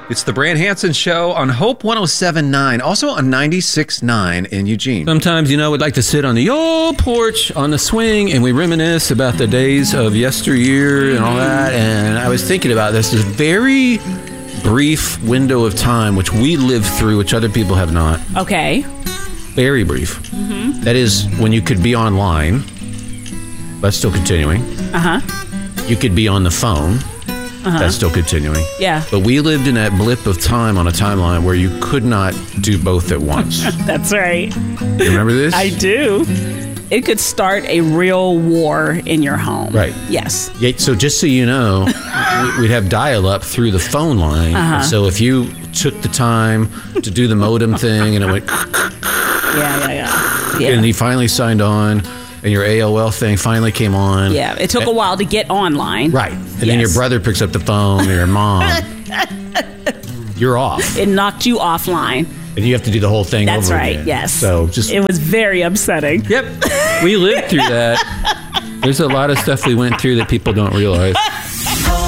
It's the Brand Hansen Show on Hope 107.9, also on 96.9 in Eugene. Sometimes, we'd like to sit on the old porch on the swing and we reminisce about the days of yesteryear and all that. And I was thinking about this very brief window of time which we lived through, which other people have not. Okay. Very brief. Mm-hmm. That is when you could be online, but still continuing. You could be on the phone. That's still continuing. Yeah. But we lived in that blip of time on a timeline where you could not do both at once. That's right. You remember this? I do. It could start a real war in your home. Right. Yes. Yeah, so just so you know, we'd have dial-up through the phone line. So if you took the time to do the modem thing and it went... Yeah. And you finally signed on... And your AOL thing finally came on. Yeah, it took a while to get online. Right. And then your brother picks up the phone or your mom. You're off. It knocked you offline. And you have to do the whole thing over again. That's right, yes. So it was very upsetting. Yep. We lived through that. There's a lot of stuff we went through that people don't realize.